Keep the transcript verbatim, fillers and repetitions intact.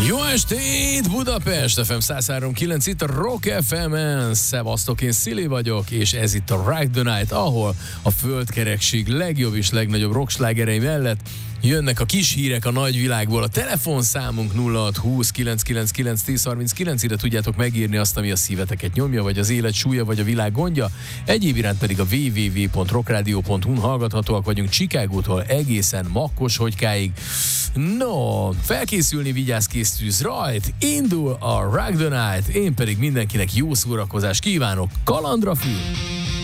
Jó estét, Budapest! ef em száz három kilenc itt a Rock ef emen. Szevasztok, én Szili vagyok, és ez itt a Rock the Night, ahol a földkerekség legjobb és legnagyobb rockslágerei mellett jönnek a kis hírek a nagyvilágból. A telefonszámunk nulla hat húsz kilenc kilenc kilenc tíz harminckilenc, ide tudjátok megírni azt, ami a szíveteket nyomja, vagy az élet súlya, vagy a világ gondja. Egyéb iránt pedig a double-u double-u double-u pont rockradio pont hu-n hallgathatóak vagyunk Chicagótól egészen Makkoshogykáig. No, felkészülni, vigyázz, készülsz, rajt, indul a Rock the Night, én pedig mindenkinek jó szórakozást kívánok. Kalandra film!